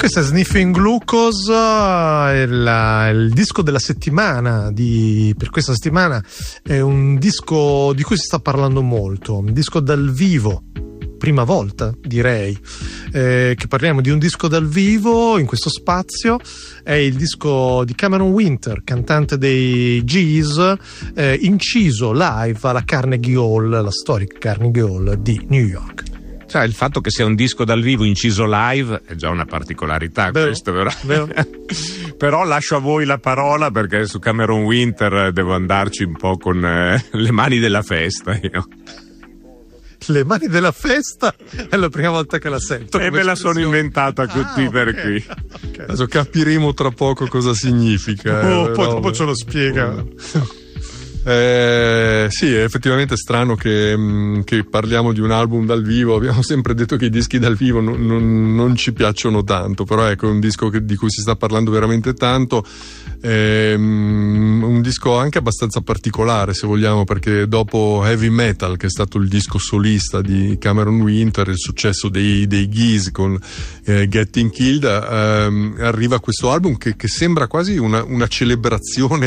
Questo è Sniffing Glucose, il disco della settimana per questa settimana è un disco di cui si sta parlando molto, un disco dal vivo, prima volta direi che parliamo di un disco dal vivo in questo spazio. È il disco di Cameron Winter, cantante dei Gees, inciso live alla Carnegie Hall, la storica Carnegie Hall di New York. Cioè, il fatto che sia un disco dal vivo inciso live è già una particolarità, questo, vero? Però lascio a voi la parola, perché su Cameron Winter devo andarci un po' con le mani della festa io. Le mani della festa è la prima volta che la sento. E me la sono inventata qui per qui. Okay. Adesso capiremo tra poco cosa significa. Poi dopo ce lo spiega. Sì, è effettivamente strano che parliamo di un album dal vivo. Abbiamo sempre detto che i dischi dal vivo non ci piacciono tanto, però ecco, è un disco di cui si sta parlando veramente tanto. Un disco anche abbastanza particolare, se vogliamo, perché dopo Heavy Metal, che è stato il disco solista di Cameron Winter, il successo dei Gees con Getting Killed, arriva questo album che sembra quasi una celebrazione